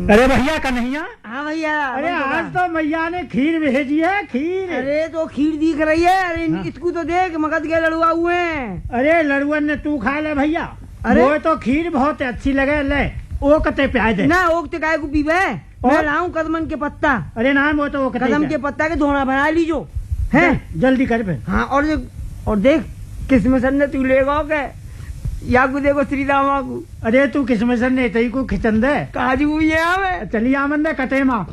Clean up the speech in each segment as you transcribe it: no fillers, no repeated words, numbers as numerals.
अरे भैया कन्हैया। हाँ भैया। अरे आज तो मैया ने खीर भेजी है, खीर। अरे तो खीर दिख रही है। अरे इसको तो देख, मगध के लड़ुआ हुए हैं। अरे लड़ुअन ने तू खा ले भैया। अरे वो तो खीर बहुत अच्छी लगे, ले ओ कते प्याज दे ना। ओक गाय को पीवे मैं लाऊं कदमन के पत्ता। अरे नाम वो तो कदम के पत्ता के धोना बना लीजो है, जल्दी कर पे। हाँ और देख किसमें ने तू लेगा के या को देखो श्री रामा को। अरे तू किसमें ने तई को खिचन दे काजू ये आवे चली आमन दे कटे माँ।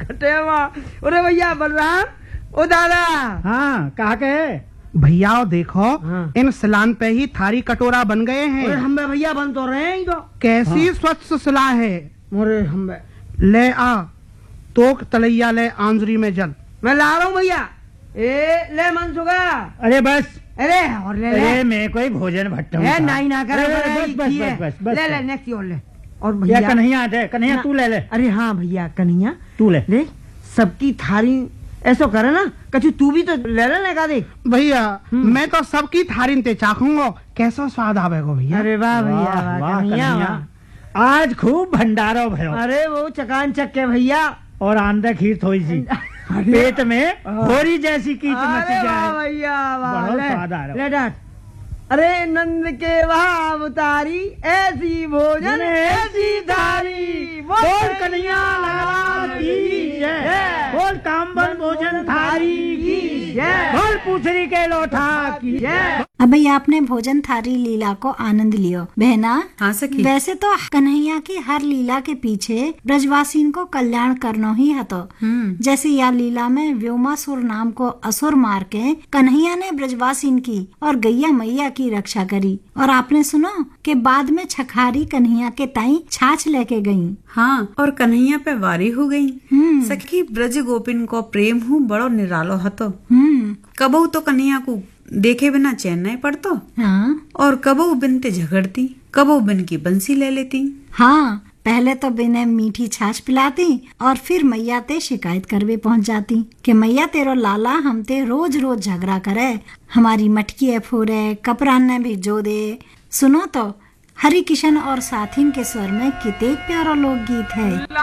अरे भैया बलराम ओ दादा। हाँ कहा के भैया देखो हाँ। इन सिलान पे ही थारी कटोरा बन गए हैं। हम भैया बन तो रहे हैं तो कैसी स्वच्छ सिला है। अरे हम ले आ तोक तलैया ले आंजरी में जल। मैं ला रहा हूँ भैया। ए ले मनसुखा। अरे बस। अरे और ले अरे मैं कोई भोजन भट्टा है नहीं ना कर। बस ले नेक्स्ट और ले। और भैया कन्हैया दे, कन्हैया तू ले ले। अरे हाँ भैया कन्हैया तू ले ले। सबकी थारी ऐसा करे ना, कछु तू भी तो ले ले का देख भैया। मैं तो सबकी थारी ते चाखूंगा, कैसा स्वाद आवेगा भैया। अरे वाह भैया कन्हैया, आज खूब भंडारो भयो। अरे वो चकान चक्के भैया। और आंदा खीर थोड़ी सी पेट में होरी जैसी कीच मच जाए भैया। बहुत स्वाद आ रहा है। अरे नंद के वहाँ अवतारी, ऐसी भोजन ऐसी थारी। बोल कन्हैया लाल की जय, बोल कामबन भोजन थारी की जय, बोल पूछरी के लोठा की जय। अब भैया आपने भोजन थारी लीला को आनंद लियो बहना। हाँ सखी। वैसे तो कन्हैया की हर लीला के पीछे ब्रजवासीन को कल्याण करना ही है। तो जैसे यह लीला में व्योमासुर नाम को असुर मार के कन्हैया ने ब्रजवासीन की और गैया मैया की रक्षा करी। और आपने सुनो कि बाद में छखारी कन्हैया के ताई छाछ लेके गयी। हाँ और कन्हैया पे वारी हो गई। सखी ब्रज गोपिन को प्रेम हूँ बड़ो निरालो हतो। कबहू तो कन्हैया को देखे बिना चैन नहीं पड़तो। हाँ। और कबहू बिन ते झगड़ती, कबहू बिन की बंसी ले लेती। हाँ पहले तो बिने मीठी छाछ पिलाती और फिर मैया ते शिकायत करवे पहुंच जाती कि मैया तेरो लाला हम ते रोज रोज झगड़ा करे, हमारी मटकी फोरे, कपरान ने भी जो दे। सुनो तो हरि किशन और साथिन के स्वर में कितने प्यारा लोकगीत है।